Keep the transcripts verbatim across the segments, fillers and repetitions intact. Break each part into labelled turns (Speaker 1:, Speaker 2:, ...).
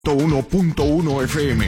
Speaker 1: uno punto uno F M.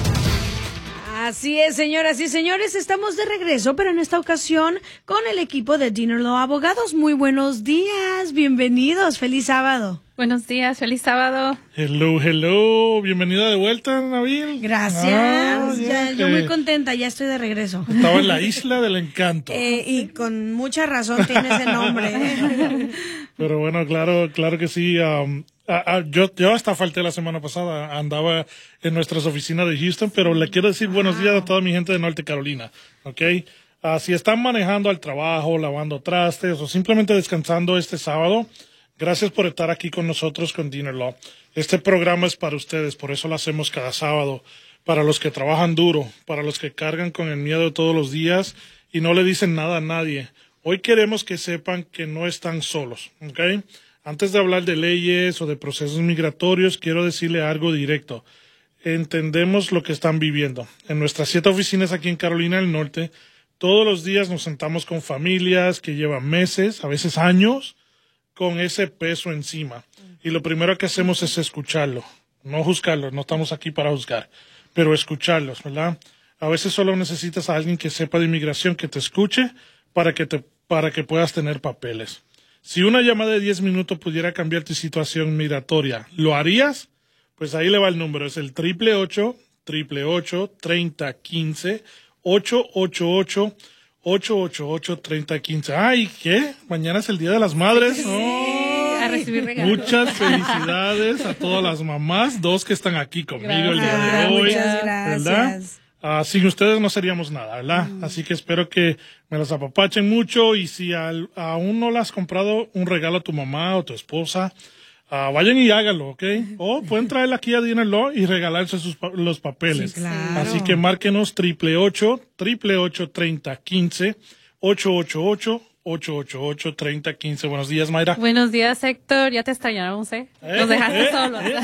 Speaker 2: Así es, señoras y señores, estamos de regreso, pero en esta ocasión con el equipo de Dinner Law Abogados. Muy buenos días, bienvenidos, feliz sábado.
Speaker 3: Buenos días, feliz sábado.
Speaker 4: Hello, hello, bienvenida de vuelta, Nabil.
Speaker 2: Gracias,
Speaker 4: ah,
Speaker 2: ya, yo muy contenta, ya estoy de regreso.
Speaker 4: Estaba en la isla del encanto.
Speaker 2: Eh, y con mucha razón tiene ese nombre. ¿eh?
Speaker 4: Pero bueno, claro, claro que sí. Um, a, a, yo, yo hasta falté la semana pasada, andaba en nuestras oficinas de Houston, pero le quiero decir buenos días a toda mi gente de Norte Carolina, ¿ok? Uh, si están manejando al trabajo, lavando trastes o simplemente descansando este sábado, gracias por estar aquí con nosotros con Dinner Law. Este programa es para ustedes, por eso lo hacemos cada sábado. Para los que trabajan duro, para los que cargan con el miedo todos los días y no le dicen nada a nadie. Hoy queremos que sepan que no están solos, ¿ok? Antes de hablar de leyes o de procesos migratorios, quiero decirle algo directo. Entendemos lo que están viviendo. En nuestras siete oficinas aquí en Carolina del Norte, todos los días nos sentamos con familias que llevan meses, a veces años, con ese peso encima. Y lo primero que hacemos es escucharlo, no juzgarlo, no estamos aquí para juzgar, pero escucharlos, ¿verdad? A veces solo necesitas a alguien que sepa de inmigración, que te escuche para que, te, para que puedas tener papeles. Si una llamada de diez minutos pudiera cambiar tu situación migratoria, ¿lo harías? Pues ahí le va el número, es el triple ocho, triple ocho, treinta, quince, ocho ocho ocho, ocho ocho ocho, treinta, quince. Ay, ¿qué? Mañana es el Día de las Madres. Oh,
Speaker 3: a recibir regalos.
Speaker 4: Muchas felicidades a todas las mamás, dos que están aquí conmigo gracias. El día de hoy.
Speaker 2: Muchas gracias.
Speaker 4: ¿Verdad? Uh, sin ustedes no seríamos nada, ¿verdad? Mm. Así que espero que me las apapachen mucho y si al, aún no le has comprado un regalo a tu mamá o tu esposa, uh, vayan y háganlo, ¿ok? O pueden traerla aquí a Dinner Law y regalarse sus, los papeles.
Speaker 2: Sí, claro.
Speaker 4: Así que márquenos triple ocho, triple ocho, treinta, quince, ocho ocho ocho, ocho ocho ocho, treinta, quince. Buenos días, Mayra.
Speaker 3: Buenos días, Héctor. Ya te extrañamos, ¿eh?
Speaker 4: ¿Eh?
Speaker 3: Nos dejaste
Speaker 4: ¿Eh?
Speaker 3: solos.
Speaker 4: ¿Eh?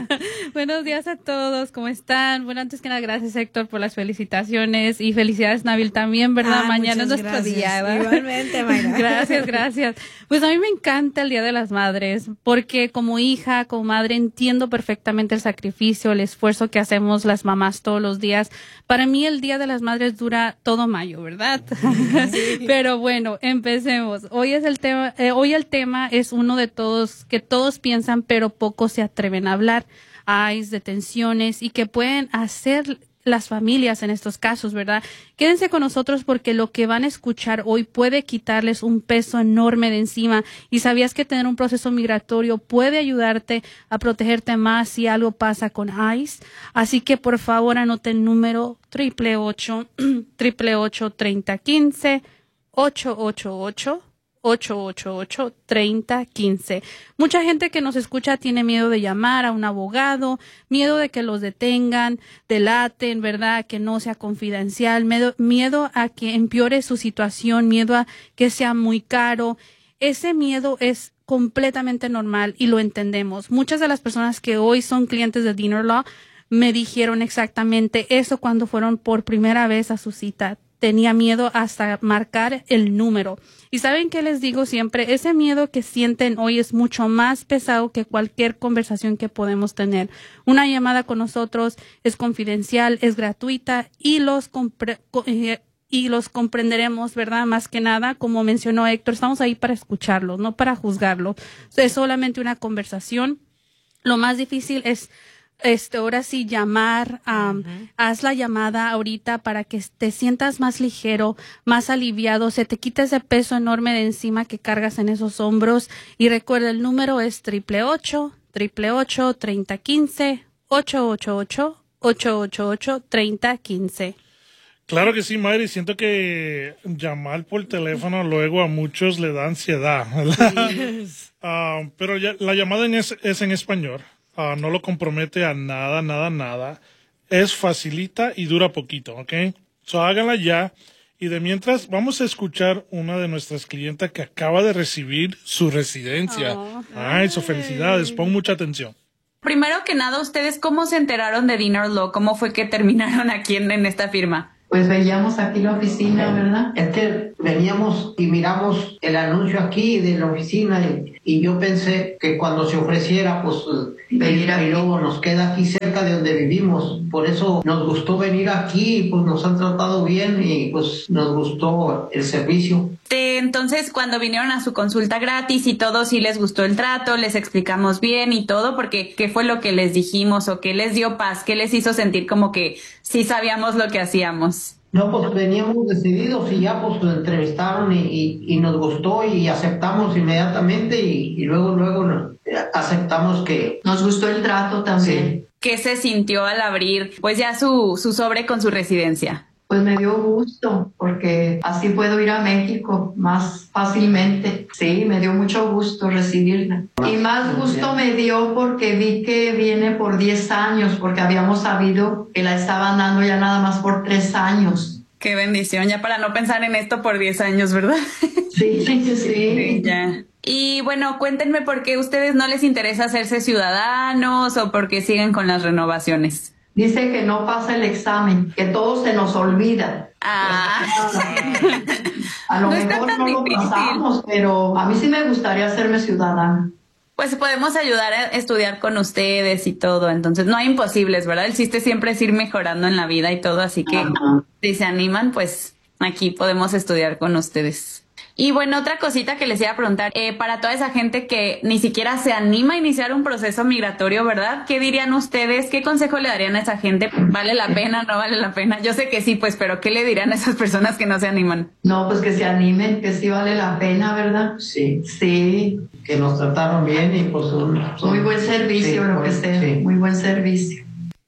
Speaker 3: Buenos días a todos. ¿Cómo están? Bueno, antes que nada, gracias, Héctor, por las felicitaciones. Y felicidades, Nabil, también, ¿verdad?
Speaker 2: Ah,
Speaker 3: mañana es nuestro
Speaker 2: gracias.
Speaker 3: día, ¿verdad?
Speaker 2: Igualmente, Mayra.
Speaker 3: Gracias, gracias. Pues a mí me encanta el Día de las Madres, porque como hija, como madre, entiendo perfectamente el sacrificio, el esfuerzo que hacemos las mamás todos los días. Para mí, el Día de las Madres dura todo mayo, ¿verdad? Sí. Pero bueno, empecemos. Hoy es el tema, eh, hoy el tema es uno de todos, que todos piensan, pero pocos se atreven a hablar. Hay detenciones y que pueden hacer las familias en estos casos, ¿verdad? Quédense con nosotros porque lo que van a escuchar hoy puede quitarles un peso enorme de encima. Y sabías que tener un proceso migratorio puede ayudarte a protegerte más si algo pasa con ICE. Así que por favor anoten el número triple ocho, triple ocho, treinta, quince, ocho ocho ocho, ocho ocho ocho, treinta, quince. Mucha gente que nos escucha tiene miedo de llamar a un abogado, miedo de que los detengan, delaten, ¿verdad? Que no sea confidencial, miedo, miedo a que empeore su situación, miedo a que sea muy caro. Ese miedo es completamente normal y lo entendemos. Muchas de las personas que hoy son clientes de Dinner Law me dijeron exactamente eso cuando fueron por primera vez a su cita. Tenía miedo hasta marcar el número. Y ¿saben qué les digo siempre? Ese miedo que sienten hoy es mucho más pesado que cualquier conversación que podemos tener. Una llamada con nosotros es confidencial, es gratuita y los compre- eh, y los comprenderemos, ¿verdad? Más que nada, como mencionó Héctor, estamos ahí para escucharlos, no para juzgarlos. Es solamente una conversación. Lo más difícil es Este, ahora sí, llamar, um, uh-huh. haz la llamada ahorita para que te sientas más ligero, más aliviado, se te quita ese peso enorme de encima que cargas en esos hombros. Y recuerda, el número es triple ocho, triple ocho, treinta, quince, ocho ocho ocho, ocho ocho ocho, treinta, quince.
Speaker 4: Claro que sí, Mayra, y siento que llamar por teléfono luego a muchos le da ansiedad, ¿verdad? Yes. Uh, pero ya, la llamada en es, es en español. Uh, no lo compromete a nada, nada, nada. Es facilita y dura poquito, ¿ok? So háganla ya. Y de mientras, vamos a escuchar una de nuestras clientas que acaba de recibir su residencia. Oh. Ay, so felicidades. Pon mucha atención.
Speaker 5: Primero que nada, ¿ustedes cómo se enteraron de Dinner Law? ¿Cómo fue que terminaron aquí en, en esta firma? Pues veíamos aquí la oficina, ¿verdad?
Speaker 6: Es que veníamos y miramos el anuncio aquí de la oficina y, y yo pensé que cuando se ofreciera, pues venir y luego nos queda aquí cerca de donde vivimos. Por eso nos gustó venir aquí, pues nos han tratado bien y pues nos gustó el servicio.
Speaker 7: Entonces, cuando vinieron a su consulta gratis y todo, sí les gustó el trato, les explicamos bien y todo, porque ¿qué fue lo que les dijimos o qué les dio paz? ¿Qué les hizo sentir como que sí sabíamos lo que hacíamos?
Speaker 6: No, pues veníamos decididos y ya pues nos entrevistaron y, y, y nos gustó y aceptamos inmediatamente y, y luego, luego nos, aceptamos que...
Speaker 5: Nos gustó el trato también.
Speaker 6: Sí.
Speaker 7: ¿Qué se sintió al abrir pues ya su, su sobre con su residencia?
Speaker 5: Pues me dio gusto, porque así puedo ir a México más fácilmente. Sí, me dio mucho gusto recibirla. Y más gusto me dio porque vi que viene por diez años, porque habíamos sabido que la estaban dando ya nada más por tres años.
Speaker 7: Qué bendición, ya para no pensar en esto por diez años, ¿verdad?
Speaker 5: Sí, sí, sí.
Speaker 7: Sí, ya. Y bueno, cuéntenme por qué a ustedes no les interesa hacerse ciudadanos o por qué siguen con las renovaciones.
Speaker 5: Dice que no pasa el examen, que todo se nos olvida.
Speaker 7: Ah.
Speaker 5: A lo
Speaker 7: No está
Speaker 5: mejor
Speaker 7: tan
Speaker 5: no lo
Speaker 7: difícil.
Speaker 5: pasamos, pero a mí sí me gustaría hacerme ciudadana.
Speaker 7: Pues podemos ayudar a estudiar con ustedes y todo, entonces no hay imposibles, ¿verdad? El chiste siempre es ir mejorando en la vida y todo, así que
Speaker 5: Ajá.
Speaker 7: si se animan, pues aquí podemos estudiar con ustedes. Y bueno, otra cosita que les iba a preguntar, eh, para toda esa gente que ni siquiera se anima a iniciar un proceso migratorio, ¿verdad? ¿Qué dirían ustedes? ¿Qué consejo le darían a esa gente? ¿Vale la pena? ¿No vale la pena? Yo sé que sí, pues, pero ¿qué le dirían a esas personas que no se animan?
Speaker 5: No, pues que se animen, que sí vale la pena, ¿verdad?
Speaker 6: Sí,
Speaker 5: Sí,
Speaker 6: que nos trataron bien y pues... Un,
Speaker 5: muy buen servicio,
Speaker 6: sí,
Speaker 5: lo que
Speaker 6: pues,
Speaker 5: sea,
Speaker 6: sí.
Speaker 5: muy buen servicio.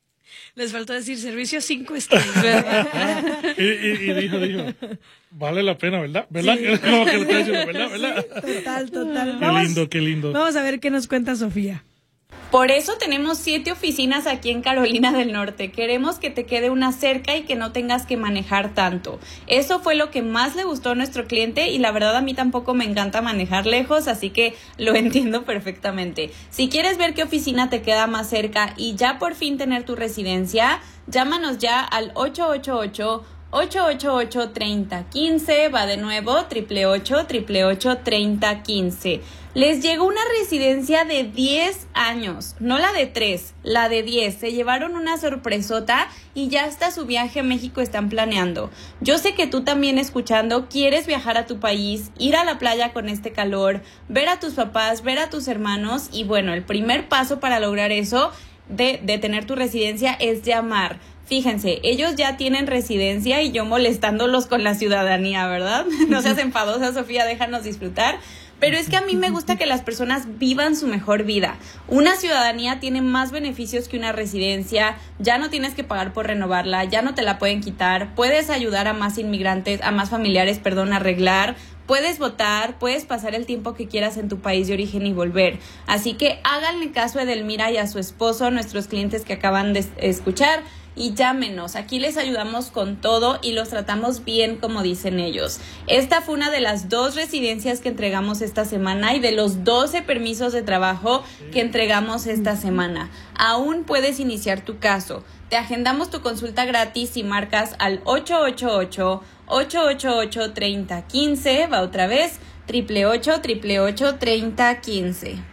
Speaker 2: Les faltó decir servicio cinco estrellas.
Speaker 4: y, y, y dijo, dijo, vale la pena, ¿verdad? ¿Verdad?
Speaker 2: Sí.
Speaker 4: Como que lo está diciendo, ¿verdad? ¿Verdad?
Speaker 2: Total, total.
Speaker 4: Qué
Speaker 2: Vamos-
Speaker 4: lindo, qué lindo.
Speaker 2: Vamos a ver qué nos cuenta Sofía.
Speaker 7: Por eso tenemos siete oficinas aquí en Carolina del Norte. Queremos que te quede una cerca y que no tengas que manejar tanto. Eso fue lo que más le gustó a nuestro cliente y la verdad a mí tampoco me encanta manejar lejos, así que lo entiendo perfectamente. Si quieres ver qué oficina te queda más cerca y ya por fin tener tu residencia, llámanos ya al ocho ocho ocho, ocho ocho ocho, tres cero uno cinco. Va de nuevo, ocho ocho ocho, ocho ocho ocho, tres cero uno cinco. Les llegó una residencia de diez años, no la de tres, la de diez. Se llevaron una sorpresota y ya hasta su viaje a México están planeando. Yo sé que tú también escuchando quieres viajar a tu país, ir a la playa con este calor, ver a tus papás, ver a tus hermanos y bueno, el primer paso para lograr eso de, de tener tu residencia es llamar. Fíjense, ellos ya tienen residencia y yo molestándolos con la ciudadanía, ¿verdad? No seas enfadosa, Sofía, déjanos disfrutar. Pero es que a mí me gusta que las personas vivan su mejor vida. Una ciudadanía tiene más beneficios que una residencia, ya no tienes que pagar por renovarla, ya no te la pueden quitar, puedes ayudar a más inmigrantes, a más familiares, perdón, a arreglar, puedes votar, puedes pasar el tiempo que quieras en tu país de origen y volver. Así que háganle caso a Edelmira y a su esposo, nuestros clientes que acaban de escuchar, y llámenos, aquí les ayudamos con todo y los tratamos bien como dicen ellos. Esta fue una de las dos residencias que entregamos esta semana y de los doce permisos de trabajo que entregamos esta semana. Aún puedes iniciar tu caso. Te agendamos tu consulta gratis y marcas al ocho ocho ocho, ocho ocho ocho, tres cero uno cinco, va otra vez, ocho ocho ocho, ocho ocho ocho, tres cero uno cinco.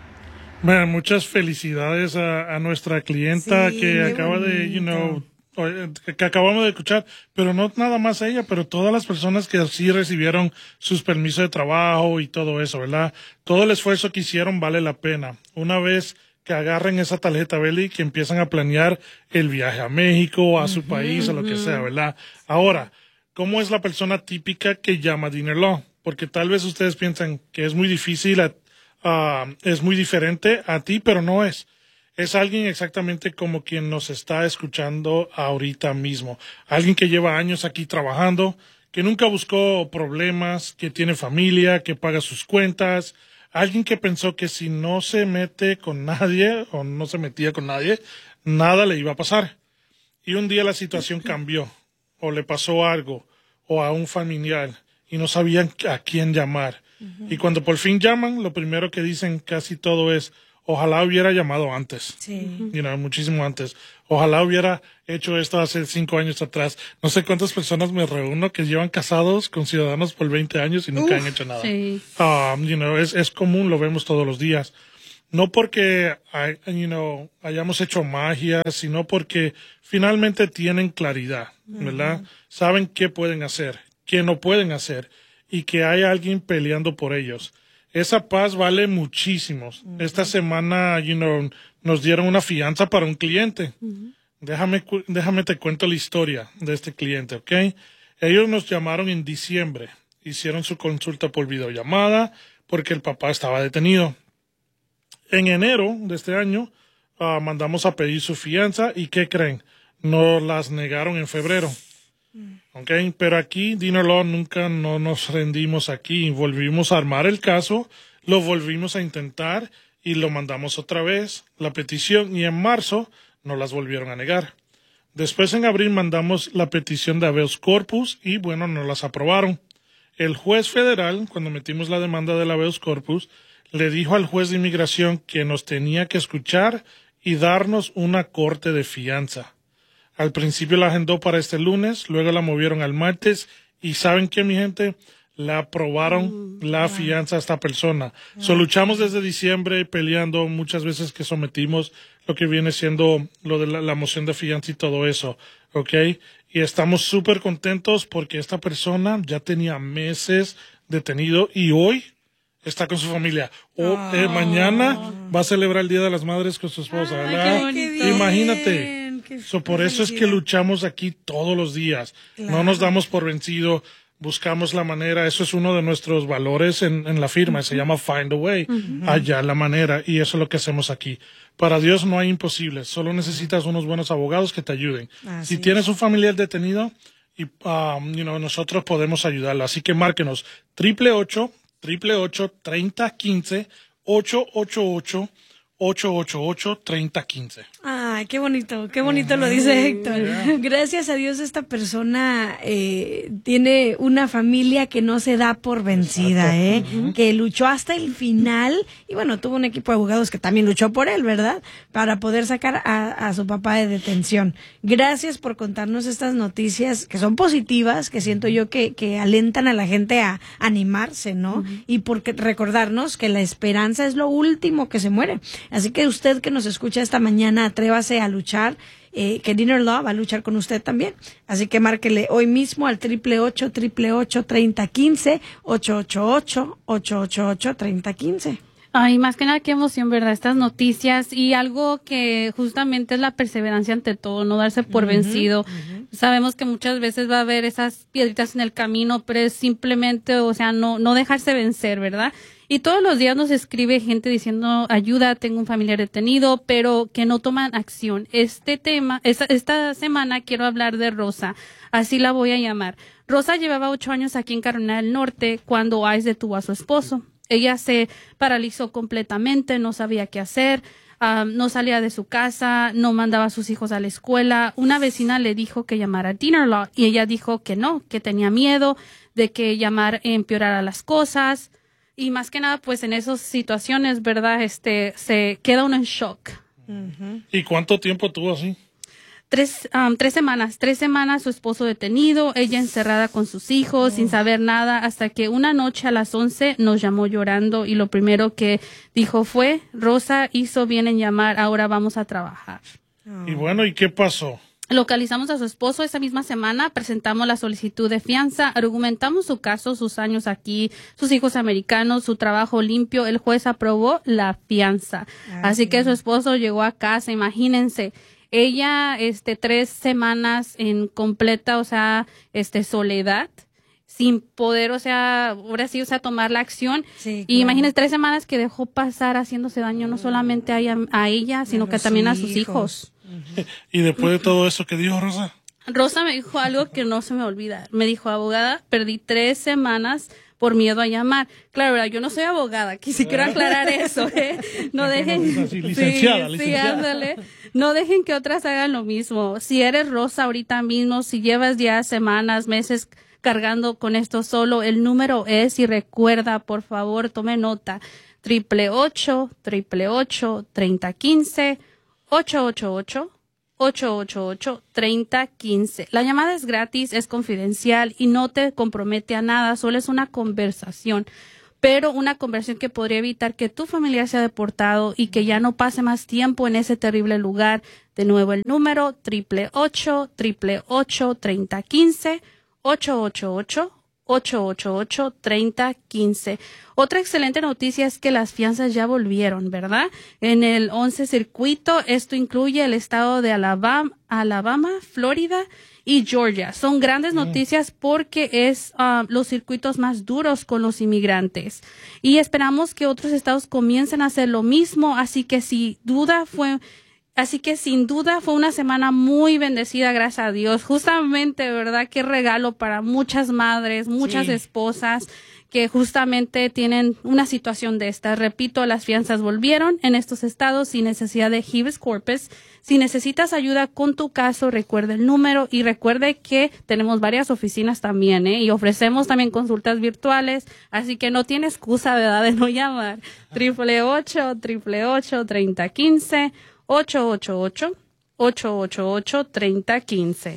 Speaker 4: Bueno, muchas felicidades a, a nuestra clienta
Speaker 2: Sí,
Speaker 4: que
Speaker 2: qué
Speaker 4: acaba de, you
Speaker 2: bonito.
Speaker 4: know, oye, que, que acabamos de escuchar, pero no nada más ella, pero todas las personas que sí recibieron sus permisos de trabajo y todo eso, ¿verdad? Todo el esfuerzo que hicieron vale la pena. Una vez que agarren esa tarjeta Beli, que empiezan a planear el viaje a México, a su uh-huh, país, o lo que sea, ¿verdad? Ahora, ¿cómo es la persona típica que llama Dinner Law? Porque tal vez ustedes piensan que es muy difícil a Uh, es muy diferente a ti, pero no es. Es alguien exactamente como quien nos está escuchando ahorita mismo. Alguien que lleva años aquí trabajando, que nunca buscó problemas, que tiene familia, que paga sus cuentas. Alguien que pensó que si no se mete con nadie o no se metía con nadie, nada le iba a pasar. Y un día la situación cambió, o le pasó algo, o a un familiar, y no sabían a quién llamar. Y cuando por fin llaman, lo primero que dicen casi todo es, ojalá hubiera llamado antes.
Speaker 2: Sí.
Speaker 4: You know, muchísimo antes. Ojalá hubiera hecho esto hace cinco años atrás. No sé cuántas personas me reúno que llevan casados con ciudadanos por veinte años y nunca
Speaker 2: Uf,
Speaker 4: han hecho nada.
Speaker 3: Sí.
Speaker 4: Um, you know, es, es común, lo vemos todos los días. No porque you know, hayamos hecho magia, sino porque finalmente tienen claridad, ¿verdad? Uh-huh. Saben qué pueden hacer, qué no pueden hacer y que hay alguien peleando por ellos. Esa paz vale muchísimo. Uh-huh. Esta semana you know, nos dieron una fianza para un cliente. Uh-huh. Déjame, déjame te cuento la historia de este cliente, ¿ok? Ellos nos llamaron en diciembre. Hicieron su consulta por videollamada porque el papá estaba detenido. En enero de este año uh, mandamos a pedir su fianza y ¿qué creen? Nos las negaron en febrero. Mm. ¿Okay? Pero aquí, Dinner Law, nunca no nos rendimos aquí. Volvimos a armar el caso, lo volvimos a intentar y lo mandamos otra vez, la petición, y en marzo nos las volvieron a negar. Después en abril mandamos la petición de habeas corpus y bueno, nos las aprobaron. El juez federal, cuando metimos la demanda del habeas corpus, le dijo al juez de inmigración que nos tenía que escuchar y darnos una corte de fianza. Al principio la agendó para este lunes, luego la movieron al martes y ¿saben qué, mi gente? Le aprobaron mm, la yeah. fianza a esta persona. Yeah. So, luchamos desde diciembre peleando muchas veces que sometimos lo que viene siendo lo de la, la moción de fianza y todo eso, ¿ok? Y estamos súper contentos porque esta persona ya tenía meses detenido y hoy está con su familia. O oh, eh, mañana va a celebrar el Día de las Madres con su esposa, ¿verdad?
Speaker 2: Ay, qué bien,
Speaker 4: imagínate.
Speaker 2: qué
Speaker 4: so, por eso es que luchamos aquí todos los días. Claro. No nos damos por vencido. Buscamos la manera. Eso es uno de nuestros valores en, en la firma. Uh-huh. Se llama Find a Way. Uh-huh. Hallar la manera. Y eso es lo que hacemos aquí. Para Dios no hay imposibles. Solo necesitas unos buenos abogados que te ayuden. Así si es. Tienes un familiar detenido, y, um, you know, nosotros podemos ayudarlo. Así que márquenos. Triple ocho Triple ocho, treinta, quince, ocho ocho ocho, ocho ocho ocho, treinta, quince.
Speaker 2: Ay, qué bonito, qué bonito lo dice Héctor. Yeah. Gracias a Dios esta persona eh, tiene una familia que no se da por vencida, eh, uh-huh. que luchó hasta el final y bueno, tuvo un equipo de abogados que también luchó por él, ¿verdad? Para poder sacar a, a su papá de detención. Gracias por contarnos estas noticias que son positivas, que siento yo que, que alentan a la gente a animarse, ¿no? Uh-huh. Y por recordarnos que la esperanza es lo último que se muere. Así que usted que nos escucha esta mañana, atrévase a luchar, eh, que Dinner Law va a luchar con usted también. Así que márquele hoy mismo al triple ocho, triple ocho, treinta, quince, ocho ocho ocho, ocho ocho ocho, treinta, quince.
Speaker 3: Ay, más que nada, qué emoción, ¿verdad? Estas noticias y algo que justamente es la perseverancia ante todo, no darse por uh-huh, vencido. Uh-huh. Sabemos que muchas veces va a haber esas piedritas en el camino, pero es simplemente, o sea, no, no dejarse vencer, ¿verdad? Y todos los días nos escribe gente diciendo, ayuda, tengo un familiar detenido, pero que no toman acción. Este tema, esta, esta semana quiero hablar de Rosa, así la voy a llamar. Rosa llevaba ocho años aquí en Carolina del Norte cuando ICE detuvo a su esposo. Ella se paralizó completamente, no sabía qué hacer, um, no salía de su casa, no mandaba a sus hijos a la escuela. Una vecina le dijo que llamara a Dinner Law y ella dijo que no, que tenía miedo de que llamar empeorara las cosas. Y más que nada, pues en esas situaciones, ¿verdad? Este, se queda uno en shock.
Speaker 4: Uh-huh. ¿Y cuánto tiempo tuvo así?
Speaker 3: Tres, um, tres semanas, tres semanas su esposo detenido, ella encerrada con sus hijos, oh. sin saber nada, hasta que una noche a las once nos llamó llorando y lo primero que dijo fue, Rosa hizo bien en llamar, ahora vamos a trabajar.
Speaker 4: Oh. Y bueno, ¿y qué pasó?
Speaker 3: Localizamos a su esposo esa misma semana, presentamos la solicitud de fianza, argumentamos su caso, sus años aquí, sus hijos americanos, su trabajo limpio. El juez aprobó la fianza. Ah, Así sí. que su esposo llegó a casa, imagínense. Ella, este, tres semanas en completa, o sea, este, soledad, sin poder, o sea, ahora sí, o sea, tomar la acción. Sí, y claro. imagínense, tres semanas que dejó pasar haciéndose daño no solamente a ella, a ella sino que también hijos. a sus hijos.
Speaker 4: Y después de todo eso, ¿qué dijo Rosa?
Speaker 3: Rosa me dijo algo que no se me olvida. Me dijo, abogada, perdí tres semanas por miedo a llamar. Claro, ¿verdad? Yo no soy abogada, aquí sí quiero aclarar eso, ¿eh? No dejen...
Speaker 4: Sí, licenciada,
Speaker 3: sí,
Speaker 4: licenciada.
Speaker 3: Sí, ándale. No dejen que otras hagan lo mismo. Si eres Rosa ahorita mismo, si llevas ya semanas, meses cargando con esto solo, el número es, y recuerda, por favor, tome nota, triple ocho, triple ocho, treinta quince, ocho ocho ocho, ocho ocho ocho, treinta quince. La llamada es gratis, es confidencial y no te compromete a nada, solo es una conversación, pero una conversación que podría evitar que tu familiar sea deportado y que ya no pase más tiempo en ese terrible lugar. De nuevo el número, triple ocho, triple ocho, treinta quince, ocho ocho ocho, ocho ocho ocho, treinta quince. Otra excelente noticia es que las fianzas ya volvieron, ¿verdad? En el once circuito, esto incluye el estado de Alabama, Alabama, Florida y Georgia. Son grandes noticias porque es uh, los circuitos más duros con los inmigrantes. Y esperamos que otros estados comiencen a hacer lo mismo, así que si duda fue... Así que sin duda fue una semana muy bendecida, gracias a Dios. Justamente, ¿verdad? Qué regalo para muchas madres, muchas sí. esposas que justamente tienen una situación de esta. Repito, las fianzas volvieron en estos estados sin necesidad de habeas corpus. Si necesitas ayuda con tu caso, recuerde el número y recuerde que tenemos varias oficinas también, ¿eh? Y ofrecemos también consultas virtuales, así que no tiene excusa, ¿verdad?, de no llamar. Triple ocho, triple ocho, treinta quince, ocho ocho ocho, ocho ocho ocho, treinta quince.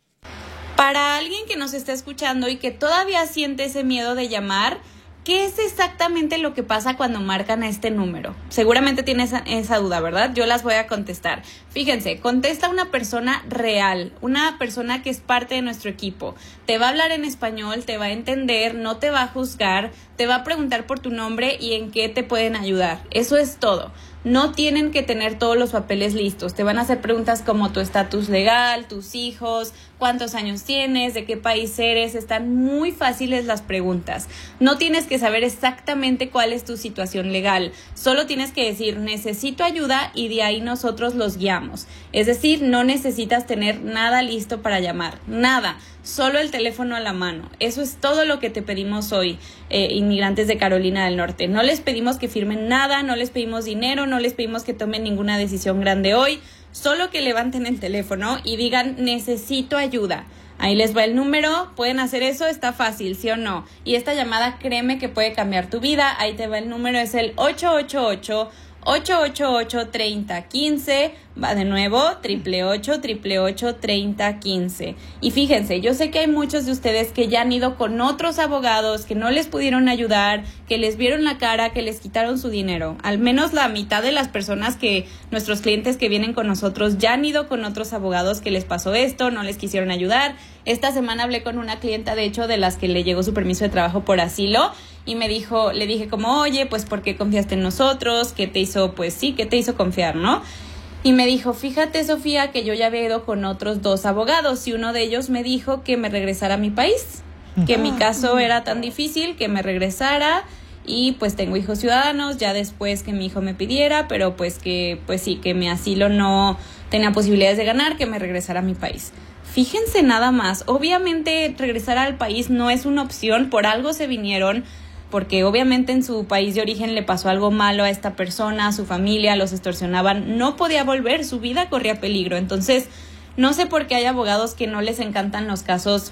Speaker 7: Para alguien que nos está escuchando y que todavía siente ese miedo de llamar, ¿qué es exactamente lo que pasa cuando marcan a este número? Seguramente tienes esa, esa duda, ¿verdad? Yo las voy a contestar. Fíjense, contesta una persona real, una persona que es parte de nuestro equipo. Te va a hablar en español, te va a entender, no te va a juzgar, te va a preguntar por tu nombre y en qué te pueden ayudar. Eso es todo. No tienen que tener todos los papeles listos. Te van a hacer preguntas como tu estatus legal, tus hijos, cuántos años tienes, de qué país eres. Están muy fáciles las preguntas. No tienes que saber exactamente cuál es tu situación legal. Solo tienes que decir, necesito ayuda y de ahí nosotros los guiamos. Es decir, no necesitas tener nada listo para llamar. Nada. Solo el teléfono a la mano. Eso es todo lo que te pedimos hoy, eh, inmigrantes de Carolina del Norte. No les pedimos que firmen nada, no les pedimos dinero, no les pedimos que tomen ninguna decisión grande hoy. Solo que levanten el teléfono y digan, necesito ayuda. Ahí les va el número, pueden hacer eso, está fácil, ¿sí o no? Y esta llamada, créeme que puede cambiar tu vida. Ahí te va el número, es el ocho ocho ocho, ocho ocho ocho, treinta quince. Va de nuevo, triple ocho, triple ocho, treinta quince. Y fíjense, yo sé que hay muchos de ustedes que ya han ido con otros abogados, que no les pudieron ayudar, que les vieron la cara, que les quitaron su dinero. Al menos la mitad de las personas que, nuestros clientes que vienen con nosotros, ya han ido con otros abogados que les pasó esto, no les quisieron ayudar. Esta semana hablé con una clienta, de hecho, de las que le llegó su permiso de trabajo por asilo, y me dijo, le dije como, oye, pues, ¿por qué confiaste en nosotros? ¿Qué te hizo? Pues sí, ¿qué te hizo confiar, no? Y me dijo, fíjate, Sofía, que yo ya había ido con otros dos abogados y uno de ellos me dijo que me regresara a mi país, que mi caso era tan difícil, que me regresara y pues tengo hijos ciudadanos, ya después que mi hijo me pidiera, pero pues que, pues sí, que mi asilo no tenía posibilidades de ganar, que me regresara a mi país. Fíjense nada más, obviamente regresar al país no es una opción, por algo se vinieron, porque obviamente en su país de origen le pasó algo malo a esta persona, a su familia, los extorsionaban, no podía volver, su vida corría peligro. Entonces, no sé por qué hay abogados que no les encantan los casos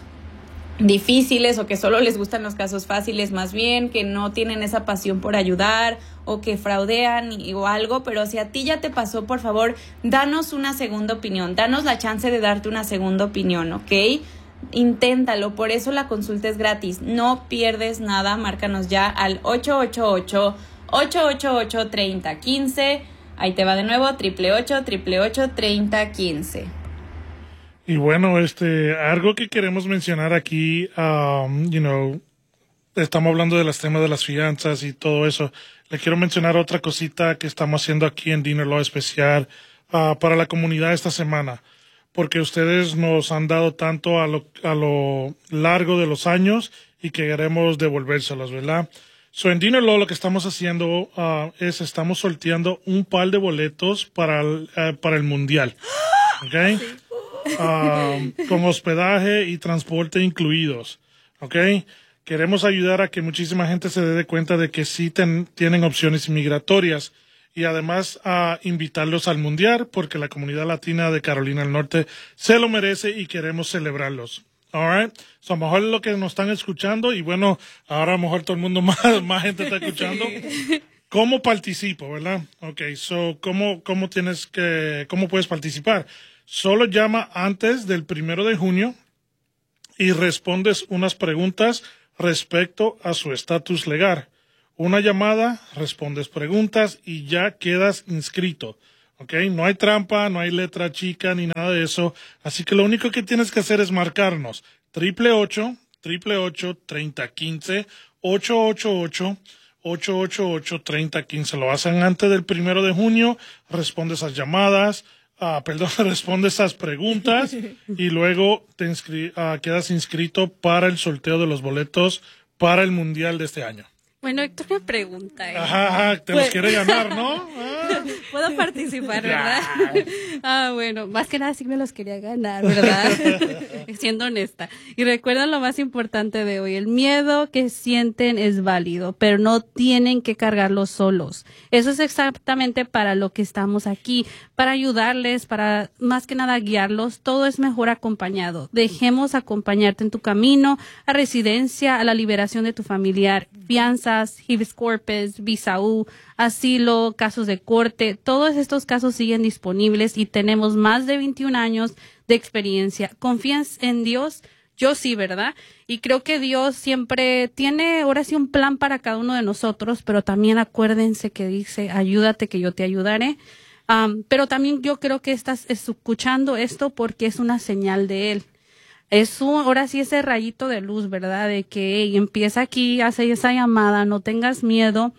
Speaker 7: difíciles o que solo les gustan los casos fáciles, más bien, que no tienen esa pasión por ayudar o que fraudean y, o algo, pero si a ti ya te pasó, por favor, danos una segunda opinión, danos la chance de darte una segunda opinión, ¿ok? Inténtalo, por eso la consulta es gratis, no pierdes nada, márcanos ya al ocho ocho ocho, ocho ocho ocho, treinta quince, ahí te va de nuevo, triple ocho, triple ocho, treinta quince.
Speaker 4: Y bueno, este, algo que queremos mencionar aquí, um, you know, estamos hablando de los temas de las fianzas y todo eso, le quiero mencionar otra cosita que estamos haciendo aquí en Dinner Law especial uh, para la comunidad esta semana. Porque ustedes nos han dado tanto a lo, a lo largo de los años y que queremos devolvérselos, ¿verdad? So, en Dinner Law lo que estamos haciendo uh, es estamos sorteando un par de boletos para el, uh, para el Mundial, ¿ok? Uh, con hospedaje y transporte incluidos, ¿ok? Queremos ayudar a que muchísima gente se dé cuenta de que sí ten, tienen opciones migratorias. Y además a uh, invitarlos al Mundial porque la comunidad latina de Carolina del Norte se lo merece y queremos celebrarlos. All right? So, a lo mejor lo que nos están escuchando y bueno, ahora a lo mejor todo el mundo más, más gente está escuchando. ¿cómo participo, verdad? Okay, so, ¿cómo, cómo tienes que, cómo puedes participar? Solo llama antes del primero de junio y respondes unas preguntas respecto a su estatus legal. Una llamada, respondes preguntas y ya quedas inscrito. Okay, no hay trampa, no hay letra chica ni nada de eso. Así que lo único que tienes que hacer es marcarnos triple ocho, triple ocho, treinta quince, ocho ocho ocho, ocho ocho ocho, treinta quince. Lo hacen antes del primero de junio, responde esas llamadas, ah, perdón, responde esas preguntas y luego te inscri- ah, quedas inscrito para el sorteo de los boletos para el Mundial de este año.
Speaker 3: Bueno, Héctor me pregunta. ¿eh?
Speaker 4: Ajá, ajá, te
Speaker 3: Pues-
Speaker 4: los quiere ganar, ¿no? Ah.
Speaker 3: Puedo participar, ¿verdad? Ah, bueno, más que nada sí me los quería ganar, ¿verdad? Siendo honesta. Y recuerden lo más importante de hoy, el miedo que sienten es válido, pero no tienen que cargarlo solos. Eso es exactamente para lo que estamos aquí, para ayudarles, para más que nada guiarlos. Todo es mejor acompañado. Dejemos acompañarte en tu camino a residencia, a la liberación de tu familiar, fianzas, habeas corpus, visa U, asilo, casos de corte. Todos estos casos siguen disponibles y tenemos más de veintiún años de experiencia. ¿Confías en Dios? Yo sí, ¿verdad? Y creo que Dios siempre tiene ahora sí un plan para cada uno de nosotros, pero también acuérdense que dice, ayúdate que yo te ayudaré. Um, pero también yo creo que estás escuchando esto porque es una señal de Él. Es un, ahora sí ese rayito de luz, ¿verdad? De que hey, empieza aquí, hace esa llamada, no tengas miedo.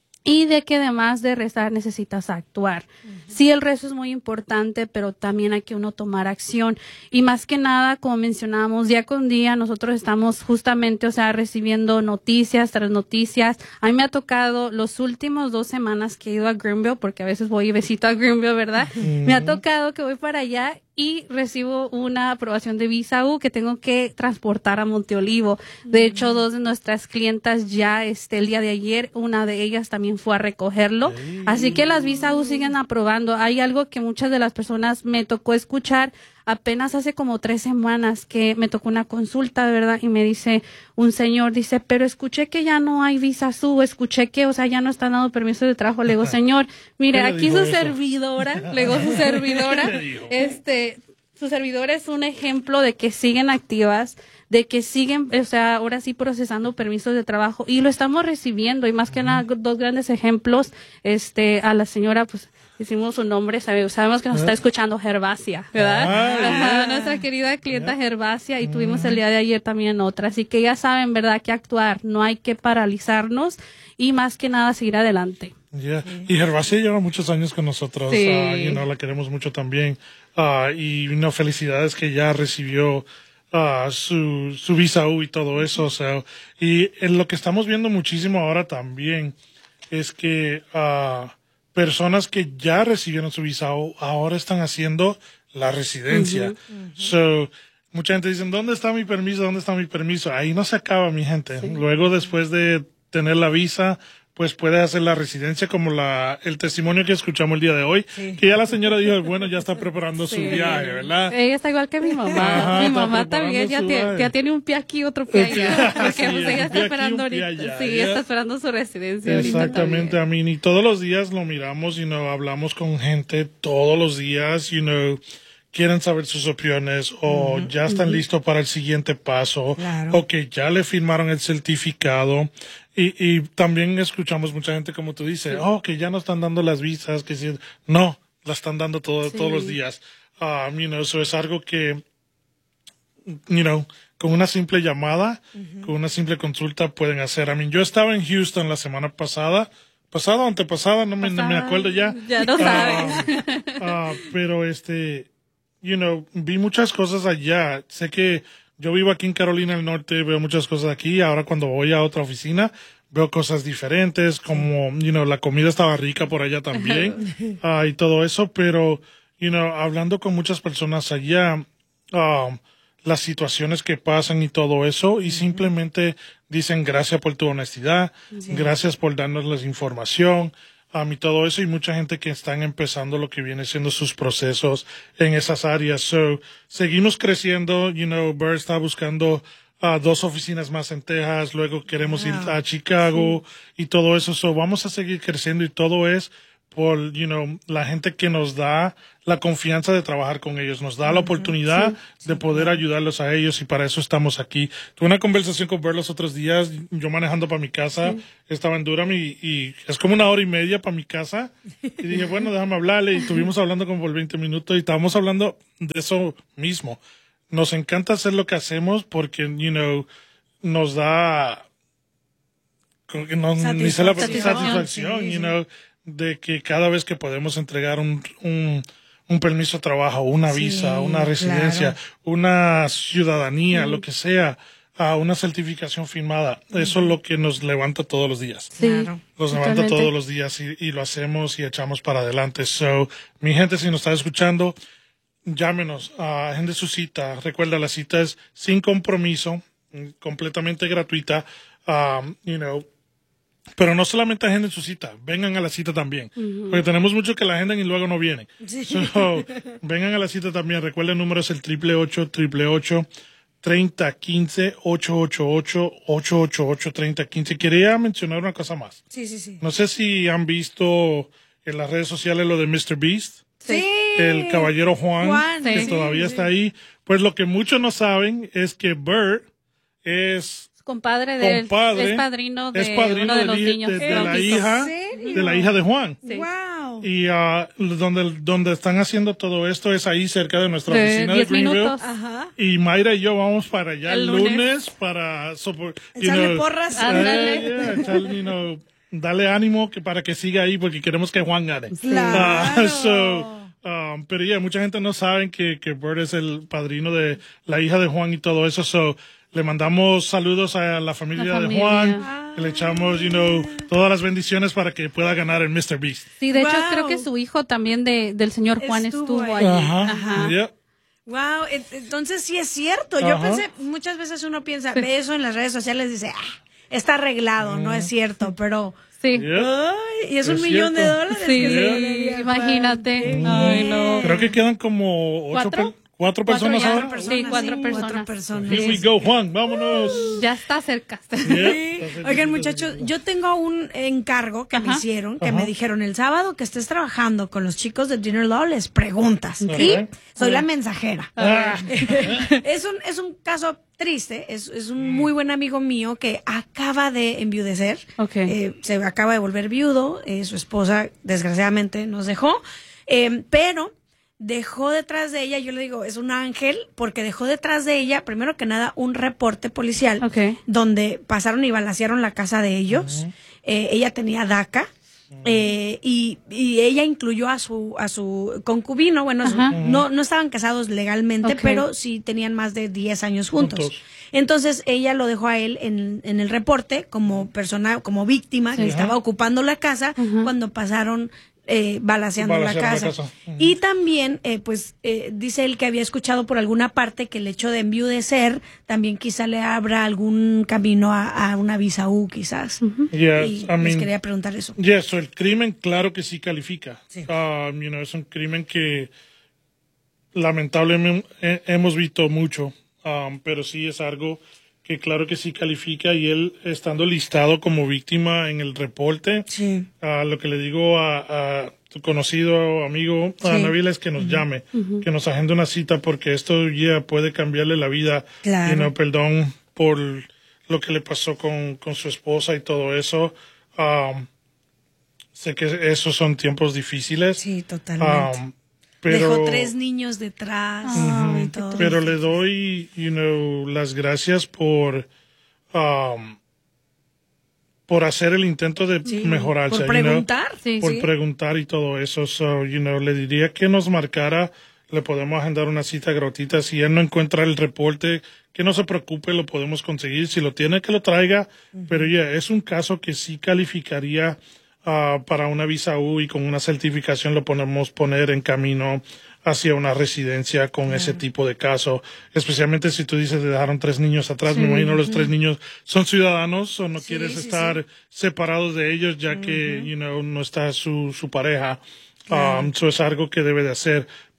Speaker 3: Y de que además de rezar necesitas actuar. Uh-huh. Sí, el rezo es muy importante, pero también hay que uno tomar acción. Y más que nada, como mencionamos, día con día nosotros estamos justamente, o sea, recibiendo noticias tras noticias. A mí me ha tocado los últimos dos semanas que he ido a Greenville, porque a veces voy y visito a Greenville, ¿verdad? Uh-huh. Me ha tocado que voy para allá y recibo una aprobación de visa U que tengo que transportar a Monteolivo. De hecho, dos de nuestras clientas ya este, el día de ayer, una de ellas también fue a recogerlo. Así que las visa U siguen aprobando. Hay algo que muchas de las personas me tocó escuchar apenas hace como tres semanas que me tocó una consulta, de verdad, y me dice un señor, dice, pero escuché que ya no hay visa U, escuché que, o sea, ya no están dando permiso de trabajo. Le digo, señor, mire, aquí su eso? servidora, le digo, su servidora, este, su servidora es un ejemplo de que siguen activas, de que siguen, o sea, ahora sí procesando permisos de trabajo y lo estamos recibiendo. Y más que nada, dos grandes ejemplos, este, a la señora, pues, hicimos su nombre, sabemos, sabemos que nos está escuchando Gervasia, ¿verdad? Ah, yeah. Nuestra querida clienta yeah. Gervasia, y tuvimos el día de ayer también otra. Así que ya saben, ¿verdad?, que actuar, no hay que paralizarnos y más que nada seguir adelante.
Speaker 4: Yeah. Y Gervasia lleva muchos años con nosotros, sí. uh, you know, la queremos mucho también. Uh, y no, felicidades que ya recibió uh, su, su visa U y todo eso. O sea, y en lo que estamos viendo muchísimo ahora también es que uh, personas que ya recibieron su visa U ahora están haciendo la residencia. Uh-huh, uh-huh. So, mucha gente dice, ¿dónde está mi permiso? ¿Dónde está mi permiso? Ahí no se acaba, mi gente. Sí. Luego, después de tener la visa, pues puede hacer la residencia, como la el testimonio que escuchamos el día de hoy, sí. que ya la señora dijo, bueno, ya está preparando sí. su viaje, ¿verdad?
Speaker 3: Ella está igual que mi mamá. Ajá, mi mamá también ya, te, ya tiene un pie aquí, otro pie allá. Porque sí, pues ella está esperando ahorita. Allá, sí, ella está esperando su residencia.
Speaker 4: Exactamente, a mí. Y todos los días lo miramos y you know, hablamos con gente todos los días, you know, quieren saber sus opiniones o uh-huh, ya están uh-huh. listos para el siguiente paso, claro. o que ya le firmaron el certificado. Y, y también escuchamos mucha gente, como tú dices, sí. oh, que ya no están dando las visas, que sí. No, la están dando todo, sí. todos los días. Um, you know, eso es algo que, you know, con una simple llamada, uh-huh. con una simple consulta pueden hacer. I mean, yo estaba en Houston la semana pasada, pasada o antepasada, no me, no me acuerdo ya.
Speaker 3: Ya no sabes.
Speaker 4: Uh, uh, pero este, you know, vi muchas cosas allá. Sé que yo vivo aquí en Carolina del Norte, veo muchas cosas aquí. Ahora cuando voy a otra oficina, veo cosas diferentes, como, you know, la comida estaba rica por allá también, uh, y todo eso. Pero, you know, hablando con muchas personas allá, um, las situaciones que pasan y todo eso, y simplemente dicen gracias por tu honestidad, sí. gracias por darnos la información, um, y todo eso, y mucha gente que están empezando lo que viene siendo sus procesos en esas áreas. So, seguimos creciendo, you know, Bird está buscando uh, dos oficinas más en Texas, luego queremos ir a Chicago y todo eso. So, vamos a seguir creciendo y todo es por, you know, la gente que nos da la confianza de trabajar con ellos, nos da la oportunidad sí, sí, de poder claro. ayudarlos a ellos y para eso estamos aquí. Tuve una conversación con Bert los otros días, yo manejando para mi casa, sí. estaba en Durham y, y es como una hora y media para mi casa y dije, bueno, déjame hablarle y estuvimos hablando como por veinte minutos y estábamos hablando de eso mismo. Nos encanta hacer lo que hacemos porque, you know, nos da no, ni sé la satisfacción, sí, you sí. know, de que cada vez que podemos entregar un, un, un permiso de trabajo, una visa, sí, una residencia, claro. una ciudadanía, mm. lo que sea, a una certificación firmada, mm. eso es lo que nos levanta todos los días.
Speaker 3: Sí, claro.
Speaker 4: Nos levanta todos los días y, y lo hacemos y echamos para adelante. So, mi gente, si nos está escuchando, llámenos, uh, agende su cita. Recuerda, la cita es sin compromiso, completamente gratuita, um, you know, pero no solamente agenden su cita, vengan a la cita también. Uh-huh. Porque tenemos muchos que la agendan y luego no vienen. Sí. So, vengan a la cita también. Recuerden, el número es el ocho ocho ocho, ocho ocho ocho, tres cero uno cinco, ocho ocho ocho, ocho ocho ocho, tres cero uno cinco. Quería mencionar una cosa más.
Speaker 2: Sí, sí, sí.
Speaker 4: No sé si han visto en las redes sociales lo de mister Beast.
Speaker 2: Sí.
Speaker 4: El caballero Juan,
Speaker 2: Juan
Speaker 4: que
Speaker 2: sí,
Speaker 4: todavía
Speaker 2: sí.
Speaker 4: está ahí. Pues lo que muchos no saben es que Bert es...
Speaker 3: compadre de
Speaker 4: compadre,
Speaker 3: es padrino de
Speaker 4: es padrino
Speaker 3: uno de,
Speaker 4: de
Speaker 3: los
Speaker 4: li,
Speaker 3: niños
Speaker 4: de, de la hija de la hija de Juan.
Speaker 2: Sí. Wow.
Speaker 4: Y uh, donde donde están haciendo todo esto es ahí cerca de nuestra
Speaker 3: de
Speaker 4: oficina de Greenville.
Speaker 2: Ajá.
Speaker 4: Y Mayra y yo vamos para allá el lunes,
Speaker 3: lunes
Speaker 4: para support,
Speaker 2: echarle
Speaker 4: you know,
Speaker 2: porras,
Speaker 3: ándale.
Speaker 4: Uh, yeah, echarle, you know, darle ánimo que para que siga ahí porque queremos que Juan gane.
Speaker 2: Claro.
Speaker 4: Uh, so, Um, pero ya, yeah, mucha gente no sabe que, que Bert es el padrino de la hija de Juan y todo eso. So, le mandamos saludos a la familia, la familia. de Juan. Ah. Le echamos, you know, todas las bendiciones para que pueda ganar el mister Beast.
Speaker 3: Sí, de
Speaker 2: wow.
Speaker 3: hecho, creo que su hijo también de, del señor Juan estuvo, estuvo ahí.
Speaker 4: Ajá.
Speaker 3: Ajá.
Speaker 4: Yeah.
Speaker 2: Wow, entonces sí es cierto. Yo
Speaker 4: Ajá.
Speaker 2: pensé, muchas veces uno piensa, ve eso en las redes sociales y dice, ah, está arreglado, mm. no es cierto, pero...
Speaker 3: Sí.
Speaker 4: Yeah.
Speaker 2: Ay, y es, es un
Speaker 4: cierto.
Speaker 2: millón de dólares.
Speaker 3: Sí,
Speaker 2: que
Speaker 3: imagínate.
Speaker 4: Mm.
Speaker 3: Ay, no.
Speaker 4: Creo que quedan como ocho
Speaker 3: ¿Cuatro?
Speaker 4: Pe cuatro personas
Speaker 3: cuatro
Speaker 4: ahora.
Speaker 2: personas,
Speaker 3: sí, cuatro
Speaker 2: sí,
Speaker 3: personas.
Speaker 2: Cuatro personas.
Speaker 4: Here we go, Juan, vámonos.
Speaker 3: Ya está cerca.
Speaker 2: Sí. Oigan, muchachos, yo tengo un encargo que Ajá. me hicieron, que Ajá. me dijeron el sábado que estés trabajando con los chicos de Dinner Law, les preguntas.
Speaker 4: Okay.
Speaker 2: Y soy la mensajera.
Speaker 4: Ah.
Speaker 2: es, un, es un caso triste, es, es un muy buen amigo mío que acaba de enviudecer.
Speaker 3: Okay.
Speaker 2: Eh, se acaba de volver viudo, eh, su esposa desgraciadamente nos dejó, eh, pero... dejó detrás de ella, yo le digo, es un ángel, porque dejó detrás de ella, primero que nada, un reporte policial,
Speaker 3: okay.
Speaker 2: donde pasaron y balacearon la casa de ellos. Uh-huh. eh, ella tenía DACA, uh-huh. eh, y, y ella incluyó a su a su concubino, bueno, su, uh-huh. no, no estaban casados legalmente, okay. pero sí tenían más de diez años juntos. juntos. Entonces, ella lo dejó a él en, en el reporte como persona, como víctima, sí. que estaba ocupando la casa, uh-huh. cuando pasaron... Eh, balaceando la casa, la casa. Uh-huh. Y también eh, pues eh, dice él que había escuchado por alguna parte que el hecho de enviudecer también quizá le abra algún camino a, a una visa U quizás.
Speaker 4: Uh-huh. yes,
Speaker 2: y
Speaker 4: I
Speaker 2: les
Speaker 4: mean,
Speaker 2: quería preguntar eso.
Speaker 4: Yes, so el crimen claro que sí califica.
Speaker 2: Sí.
Speaker 4: Um, you know, es un crimen que lamentablemente eh, hemos visto mucho, um, pero sí es algo que claro que sí califica y él estando listado como víctima en el reporte,
Speaker 2: sí.
Speaker 4: uh, lo que le digo a, a tu conocido amigo sí. a Nabil es que nos uh-huh. llame, uh-huh. que nos agende una cita porque esto ya puede cambiarle la vida.
Speaker 2: Claro.
Speaker 4: Y no, perdón por lo que le pasó con, con su esposa y todo eso. Um, sé que esos son tiempos difícil.
Speaker 2: Sí, totalmente. Um,
Speaker 4: Pero,
Speaker 2: dejó tres niños detrás.
Speaker 4: Uh-huh.
Speaker 2: y todo.
Speaker 4: Pero le doy, you know, las gracias por um, por hacer el intento de
Speaker 2: sí,
Speaker 4: mejorarse.
Speaker 2: Por preguntar.
Speaker 4: You know,
Speaker 2: sí,
Speaker 4: por
Speaker 2: sí.
Speaker 4: preguntar y todo eso. So, you know, le diría que nos marcara, le podemos agendar una cita gratuita. Si él no encuentra el reporte, que no se preocupe, lo podemos conseguir. Si lo tiene, que lo traiga. Uh-huh. Pero ya, yeah, es un caso que sí calificaría Uh, para una visa U y con una certificación lo podemos poner en camino hacia una residencia con yeah. ese tipo de caso, especialmente si tú dices que dejaron tres niños atrás, sí, me imagino los uh-huh. tres niños son ciudadanos o no sí, quieres sí, estar sí. separados de ellos ya uh-huh. que you know, no está su, su pareja, yeah. um, eso es algo que debe de hacer,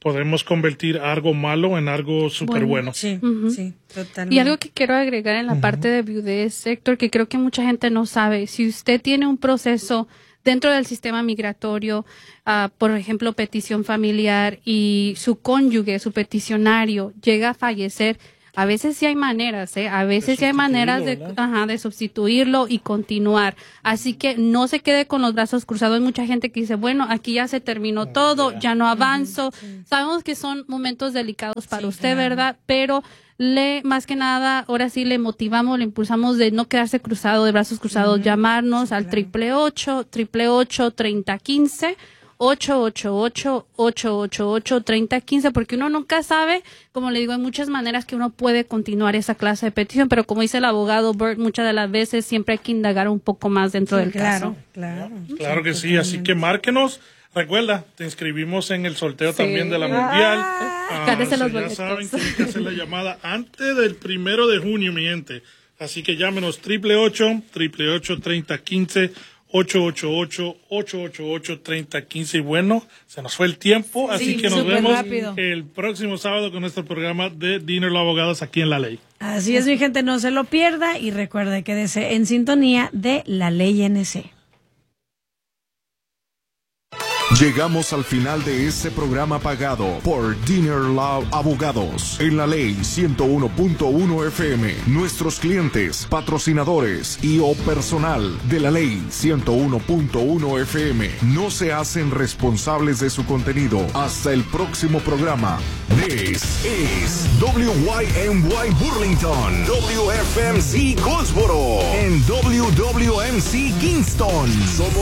Speaker 4: podemos convertir algo malo en algo súper bueno.
Speaker 2: bueno. Sí, uh-huh. sí, totalmente.
Speaker 3: Y algo que quiero agregar en la uh-huh. parte de viudez, Héctor, que creo que mucha gente no sabe, si usted tiene un proceso dentro del sistema migratorio, uh, por ejemplo, petición familiar, y su cónyuge, su peticionario, llega a fallecer, a veces sí hay maneras, ¿eh? A veces sí hay maneras de, ajá, de sustituirlo y continuar. Así que no se quede con los brazos cruzados. Hay mucha gente que dice, bueno, aquí ya se terminó todo, yeah. ya no avanzo. Uh-huh, sí. Sabemos que son momentos delicados para sí, usted, claro. ¿verdad? Pero le, más que nada, ahora sí le motivamos, le impulsamos de no quedarse cruzado, de brazos cruzados, uh-huh. llamarnos sí, al triple ocho, triple ocho, treinta quince, ocho ocho ocho, ocho ocho ocho, treinta quince, porque uno nunca sabe, como le digo, hay muchas maneras que uno puede continuar esa clase de petición, pero como dice el abogado Bert, muchas de las veces siempre hay que indagar un poco más dentro sí, del
Speaker 2: claro,
Speaker 3: caso.
Speaker 2: Claro,
Speaker 4: claro. Claro que sí, así que márquenos. Recuerda, te inscribimos en el sorteo sí. también de la Mundial.
Speaker 3: Ah, ah,
Speaker 4: so ya saben, tienen que hacer la llamada antes del primero de junio, mi gente. Así que llámenos triple ocho, triple ocho, treinta quince, ocho ocho ocho, ocho ocho ocho, treinta quince. Y bueno, se nos fue el tiempo, así sí, que nos vemos
Speaker 2: rápido.
Speaker 4: el próximo sábado con nuestro programa de Dinero Abogados aquí en La Ley.
Speaker 2: Así es, mi gente, no se lo pierda y recuerde, quédese en sintonía de La Ley N C.
Speaker 1: Llegamos al final de este programa pagado por Dinner Law Abogados en La Ley ciento uno punto uno F M. Nuestros clientes, patrocinadores y o personal de La Ley ciento uno punto uno F M no se hacen responsables de su contenido. Hasta el próximo programa. This is W Y M Y Burlington, W F M C Goldsboro, and W W M C Kingston. Somos